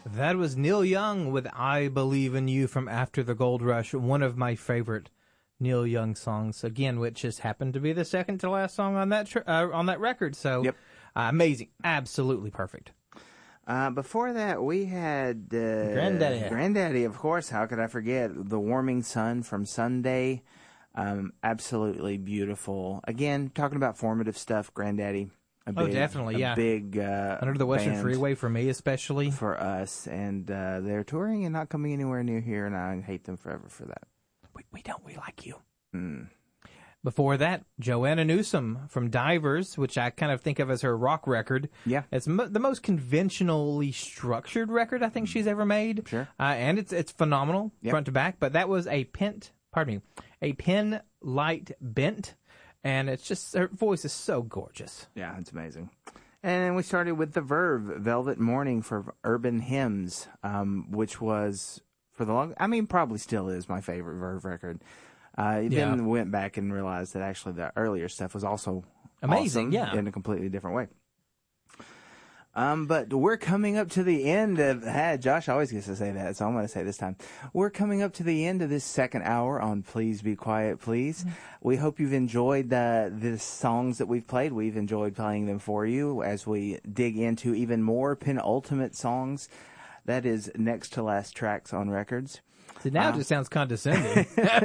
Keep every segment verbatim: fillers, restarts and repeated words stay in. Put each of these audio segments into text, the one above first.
That was Neil Young with I Believe in You from After the Gold Rush, one of my favorite Neil Young songs, again, which just happened to be the second to last song on that tr- uh, on that record. So yep. uh, amazing. Absolutely perfect. Uh, before that, we had uh, Granddaddy. Granddaddy, of course. How could I forget? The Warming Sun from Sunday. Um, absolutely beautiful. Again, talking about formative stuff, Granddaddy. A big, oh, definitely, a yeah. big uh, Under the Western band Freeway for me, especially. For us. And uh, they're touring and not coming anywhere near here, and I hate them forever for that. We, we don't. We like you. Mm. Before that, Joanna Newsom from Divers, which I kind of think of as her rock record. Yeah. It's mo- the most conventionally structured record I think she's ever made. Sure. Uh, and it's it's phenomenal, yep. front to back. But that was a pent, pardon me, a pen light bent. And it's just, her voice is so gorgeous. Yeah, it's amazing. And then we started with The Verve, Velvet Morning for Urban Hymns, um, which was, for the long, I mean, probably still is my favorite Verve record. Uh, yeah. Then went back and realized that actually the earlier stuff was also amazing, awesome yeah, in a completely different way. Um, but we're coming up to the end of, hey, Josh always gets to say that, so I'm going to say this time. We're coming up to the end of this second hour on Please Be Quiet, Please. Mm-hmm. We hope you've enjoyed the, the songs that we've played. We've enjoyed playing them for you as we dig into even more penultimate songs. That is next to last tracks on records. See, now um, it just sounds condescending.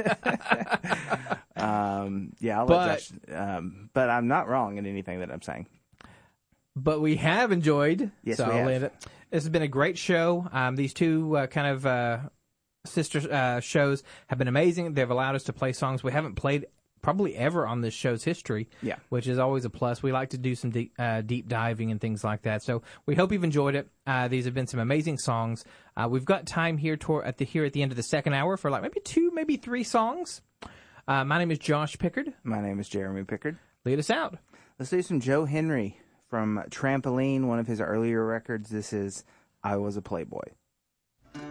um, yeah, I'll but, let Josh, um, but I'm not wrong in anything that I'm saying. But we have enjoyed. Yes, so we have. It. This has been a great show. Um, these two uh, kind of uh, sister uh, shows have been amazing. They've allowed us to play songs we haven't played probably ever on this show's history, yeah. which is always a plus. We like to do some deep, uh, deep diving and things like that. So we hope you've enjoyed it. Uh, these have been some amazing songs. Uh, we've got time here toward, at the here at the end of the second hour for like maybe two, maybe three songs. Uh, my name is Josh Pickard. My name is Jeremy Pickard. Lead us out. Let's do some Joe Henry from Trampoline, one of his earlier records. This is I Was a Playboy.